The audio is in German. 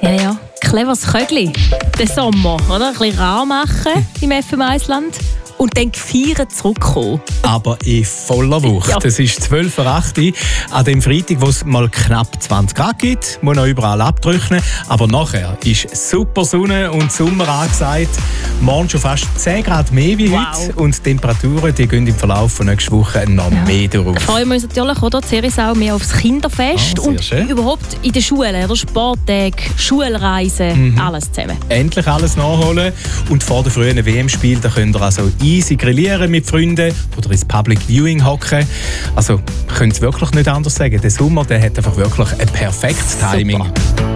Ja. Cleveres Kögli. Den Sommer, oder? Ein bisschen rar machen im FM1-Land. Und dann gefeiert zurückkommen. Aber in voller Wucht. Ja. Es ist 12.08 Uhr an dem Freitag, wo es mal knapp 20 Grad gibt. Muss noch überall abtrocknen. Aber nachher ist super Sonne und Sommer angesagt. Morgen schon fast 10 Grad mehr wie heute. Und die Temperaturen die gehen im Verlauf von nächster Woche noch mehr durch. Da freuen wir uns natürlich, oder? Cerisau mehr aufs Kinderfest. Sehr und schön. Überhaupt in den Schulen, oder? Sporttage, Schulreisen, alles zusammen. Endlich alles nachholen. Und vor dem frühen WM-Spiel da könnt ihr also easy grillieren mit Freunden oder ins Public Viewing hocken. Also, könnt ihr wirklich nicht anders sagen. Der Sommer der hat einfach wirklich ein perfektes Timing. Super.